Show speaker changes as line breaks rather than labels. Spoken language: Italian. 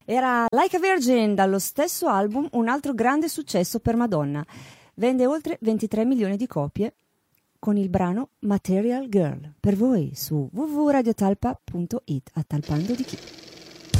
Era Like a Virgin, dallo stesso album, un altro grande successo per Madonna. Vende oltre 23 milioni di copie con il brano Material Girl. Per voi su www.radiotalpa.it, a talpando di chi.